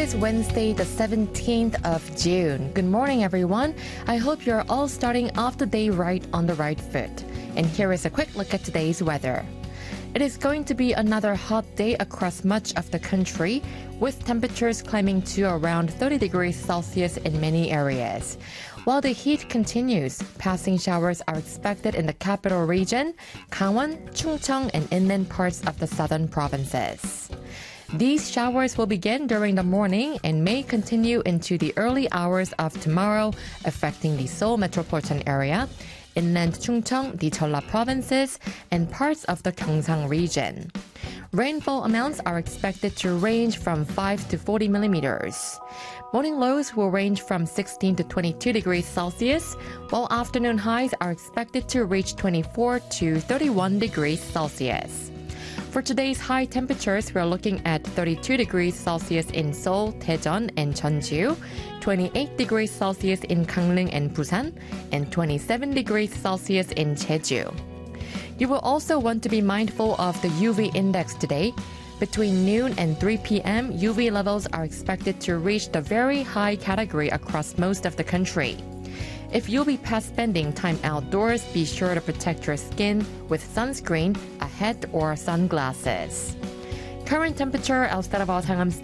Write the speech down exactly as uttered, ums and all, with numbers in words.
is Wednesday, the seventeenth of June. Good morning, everyone. I hope you're all starting off the day right on the right foot. And here is a quick look at today's weather. It is going to be another hot day across much of the country, with temperatures climbing to around thirty degrees Celsius in many areas. While the heat continues, passing showers are expected in the capital region, Gangwon, Chungcheong, and inland parts of the southern provinces. These showers will begin during the morning and may continue into the early hours of tomorrow, affecting the Seoul metropolitan area, inland Chungcheong, the Jeolla provinces, and parts of the Gyeongsang region. Rainfall amounts are expected to range from five to forty millimeters. Morning lows will range from sixteen to twenty-two degrees Celsius, while afternoon highs are expected to reach twenty-four to thirty-one degrees Celsius. For today's high temperatures, we're looking at thirty-two degrees Celsius in Seoul, Daejeon, and Jeonju, twenty-eight degrees Celsius in Gangneung and Busan, and twenty-seven degrees Celsius in Jeju. You will also want to be mindful of the U V index today. Between noon and three p.m., U V levels are expected to reach the very high category across most of the country. If you'll be past spending time outdoors, be sure to protect your skin with sunscreen, a hat, or sunglasses. Current temperature outside of our Sangam